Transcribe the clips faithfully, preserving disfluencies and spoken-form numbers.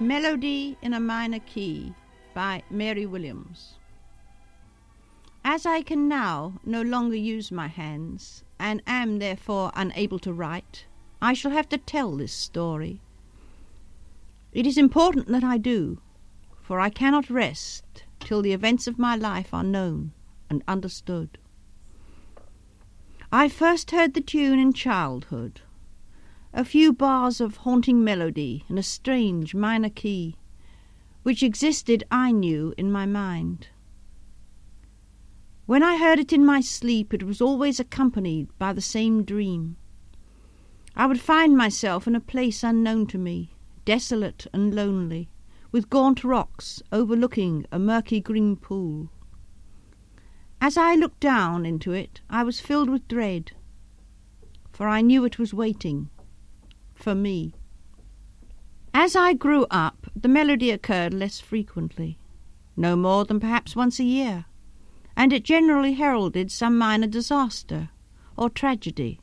Melody in a Minor Key by Mary Williams. As I can now no longer use my hands, and am therefore unable to write, I shall have to tell this story. It is important that I do, for I cannot rest till the events of my life are known and understood. I first heard the tune in childhood, a few bars of haunting melody in a strange minor key, which existed, I knew, in my mind. When I heard it in my sleep, it was always accompanied by the same dream. I would find myself in a place unknown to me, desolate and lonely, with gaunt rocks overlooking a murky green pool. As I looked down into it, I was filled with dread, for I knew it was waiting for me. As I grew up, the melody occurred less frequently, no more than perhaps once a year, and it generally heralded some minor disaster or tragedy.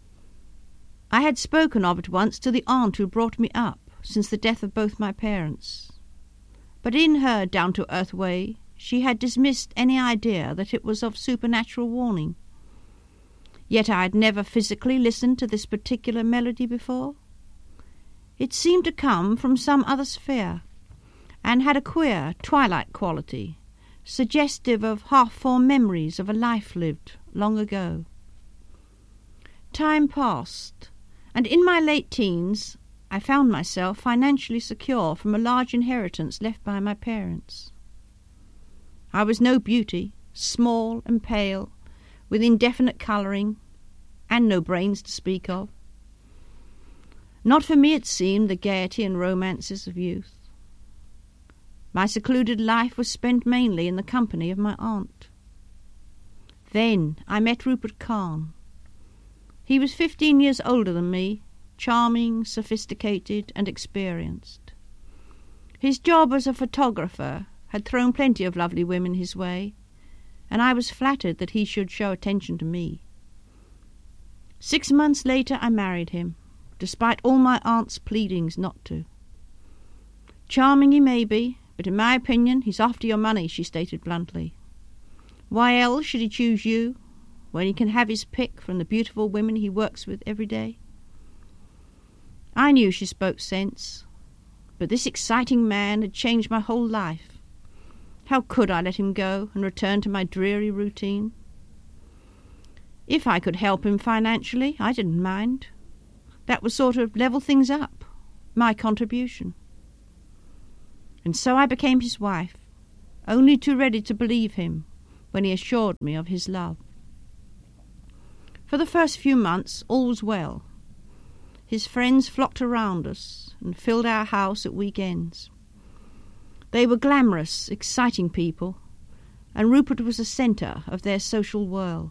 I had spoken of it once to the aunt who brought me up since the death of both my parents, but in her down-to-earth way she had dismissed any idea that it was of supernatural warning. Yet I had never physically listened to this particular melody before. It seemed to come from some other sphere, and had a queer twilight quality, suggestive of half-formed memories of a life lived long ago. Time passed, and in my late teens I found myself financially secure from a large inheritance left by my parents. I was no beauty, small and pale, with indefinite colouring, and no brains to speak of. Not for me, it seemed, the gaiety and romances of youth. My secluded life was spent mainly in the company of my aunt. Then I met Rupert Kahn. He was fifteen years older than me, charming, sophisticated, and experienced. His job as a photographer had thrown plenty of lovely women his way, and I was flattered that he should show attention to me. Six months later I married him, despite all my aunt's pleadings not to. Charming he may be, but in my opinion he's after your money, she stated bluntly. Why else should he choose you, when he can have his pick from the beautiful women he works with every day? I knew she spoke sense, but this exciting man had changed my whole life. How could I let him go and return to my dreary routine? If I could help him financially, I didn't mind. That would sort of level things up, my contribution. And so I became his wife, only too ready to believe him when he assured me of his love. For the first few months all was well. His friends flocked around us and filled our house at weekends. They were glamorous, exciting people, and Rupert was the centre of their social whirl.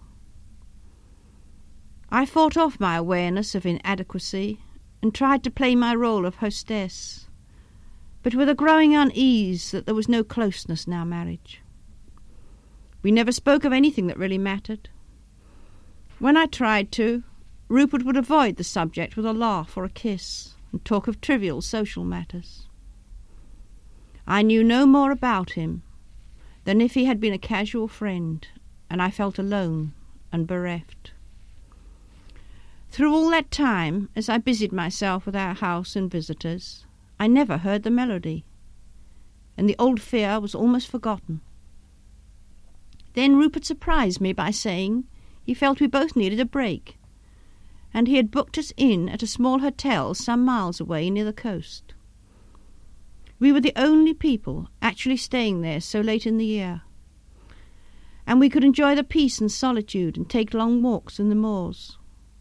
I fought off my awareness of inadequacy and tried to play my role of hostess, but with a growing unease that there was no closeness in our marriage. We never spoke of anything that really mattered. When I tried to, Rupert would avoid the subject with a laugh or a kiss and talk of trivial social matters. I knew no more about him than if he had been a casual friend, and I felt alone and bereft. Through all that time, as I busied myself with our house and visitors, I never heard the melody, and the old fear was almost forgotten. Then Rupert surprised me by saying he felt we both needed a break, and he had booked us in at a small hotel some miles away near the coast. We were the only people actually staying there so late in the year, and we could enjoy the peace and solitude and take long walks in the moors.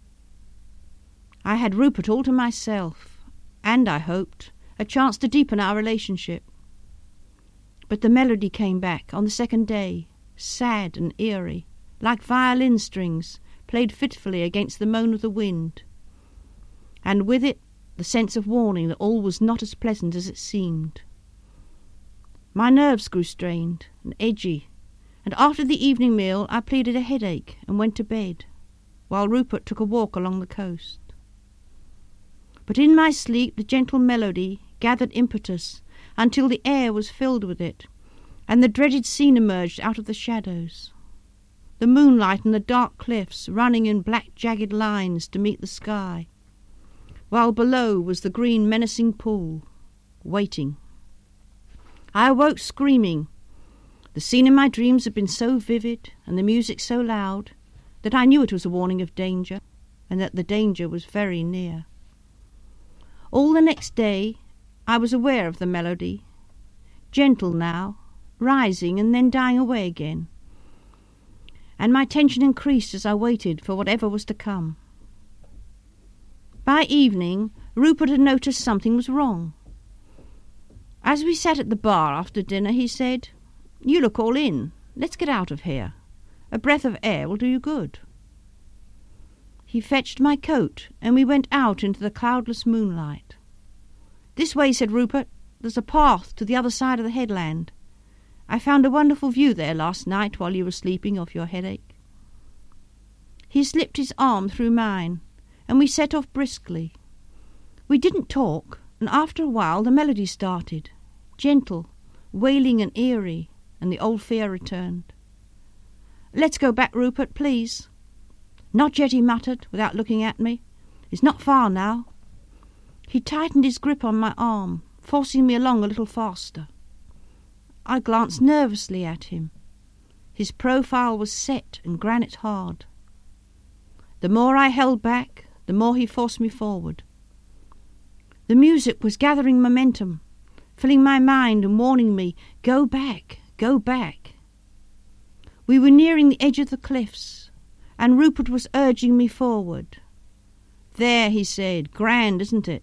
I had Rupert all to myself, and, I hoped, a chance to deepen our relationship. But the melody came back on the second day, sad and eerie, like violin strings played fitfully against the moan of the wind, and with it the sense of warning that all was not as pleasant as it seemed. My nerves grew strained and edgy, and after the evening meal I pleaded a headache and went to bed, while Rupert took a walk along the coast. But in my sleep the gentle melody gathered impetus until the air was filled with it, and the dreaded scene emerged out of the shadows. The moonlight and the dark cliffs running in black jagged lines to meet the sky, while below was the green menacing pool, waiting. I awoke screaming. The scene in my dreams had been so vivid and the music so loud that I knew it was a warning of danger, and that the danger was very near. All the next day I was aware of the melody, gentle now, rising and then dying away again, and my tension increased as I waited for whatever was to come. By evening, Rupert had noticed something was wrong. As we sat at the bar after dinner, he said, "You look all in. Let's get out of here. A breath of air will do you good." He fetched my coat, and we went out into the cloudless moonlight. "This way," said Rupert. "There's a path to the other side of the headland. I found a wonderful view there last night while you were sleeping off your headache." He slipped his arm through mine, and we set off briskly. We didn't talk, and after a while the melody started, gentle, wailing and eerie, and the old fear returned. "Let's go back, Rupert, please." "Not yet," he muttered, without looking at me. "It's not far now." He tightened his grip on my arm, forcing me along a little faster. I glanced nervously at him. His profile was set and granite hard. The more I held back, the more he forced me forward. The music was gathering momentum, filling my mind and warning me, "Go back, go back." We were nearing the edge of the cliffs, and Rupert was urging me forward. "There," he said, "grand, isn't it?"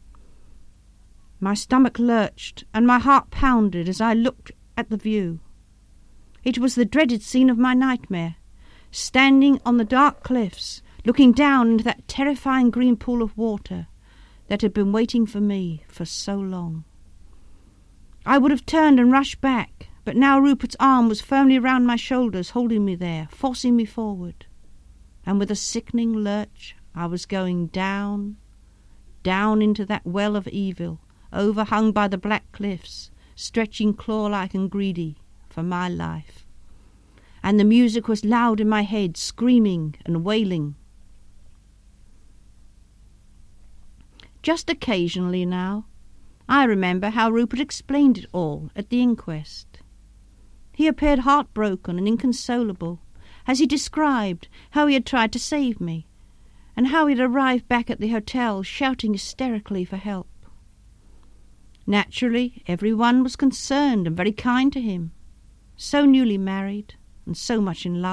My stomach lurched, and my heart pounded as I looked at the view. It was the dreaded scene of my nightmare, standing on the dark cliffs, looking down into that terrifying green pool of water that had been waiting for me for so long. I would have turned and rushed back, but now Rupert's arm was firmly round my shoulders, holding me there, forcing me forward. And with a sickening lurch, I was going down, down into that well of evil, overhung by the black cliffs, stretching claw-like and greedy for my life. And the music was loud in my head, screaming and wailing. Just occasionally now, I remember how Rupert explained it all at the inquest. He appeared heartbroken and inconsolable as he described how he had tried to save me, and how he had arrived back at the hotel shouting hysterically for help. Naturally, everyone was concerned and very kind to him, so newly married and so much in love.